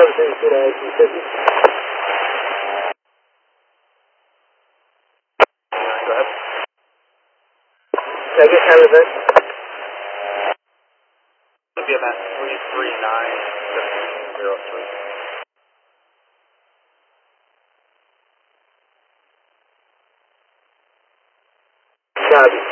Go ahead. Can I get time event? BMS 339-03. Copy.